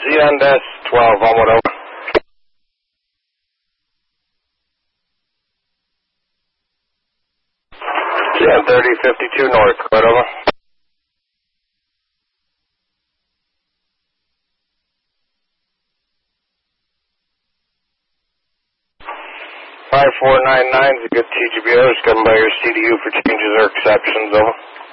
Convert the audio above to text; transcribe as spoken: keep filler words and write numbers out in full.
Z N dash twelve, Homewood over. Z N thirty fifty-two north, quite over. five four nine nine is a good T G B O. Just come by your C D U for changes or exceptions, over.